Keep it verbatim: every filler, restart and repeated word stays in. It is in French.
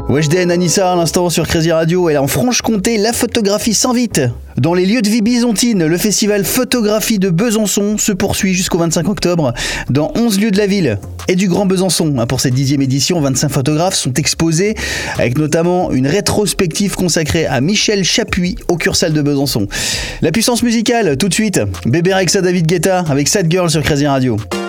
Weshden Anissa à l'instant sur Crazy Radio. Elle est en Franche-Comté, la photographie s'invite. Dans les lieux de vie byzantine, le festival photographie de Besançon se poursuit jusqu'au vingt-cinq octobre dans onze lieux de la ville et du Grand Besançon. Pour cette dixième édition, vingt-cinq photographes sont exposés avec notamment une rétrospective consacrée à Michel Chapuis au Cursal de Besançon. La puissance musicale, tout de suite, Bébé Rexha, David Guetta avec Sad Girl sur Crazy Radio.